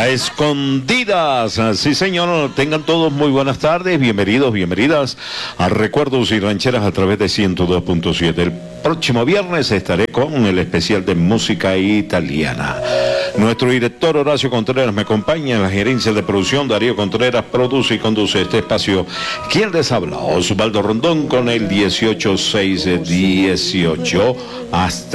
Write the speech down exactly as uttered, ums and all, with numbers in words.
A escondidas, sí señor, tengan todos muy buenas tardes, bienvenidos, bienvenidas a Recuerdos y Rancheras a través de ciento dos punto siete. El próximo viernes estaré con el especial de música italiana. Nuestro director Horacio Contreras me acompaña en la gerencia de producción. Darío Contreras produce y conduce este espacio. ¿Quién les habla? Osvaldo Rondón con el dieciocho seis dieciocho. Hasta